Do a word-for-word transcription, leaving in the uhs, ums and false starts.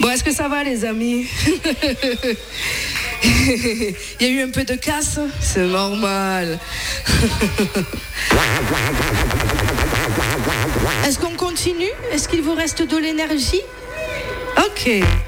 Bon, est-ce que ça va, les amis? Il y a eu un peu de casse, c'est normal. Est-ce qu'on continue? Est-ce qu'il vous reste de l'énergie? Ok.